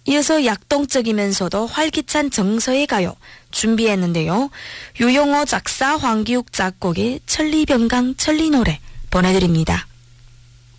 이어서 약동적이면서도 활기찬 정서의 가요 준비했는데요. 유용호 작사, 황기욱 작곡의 천리병강 천리노래 보내드립니다.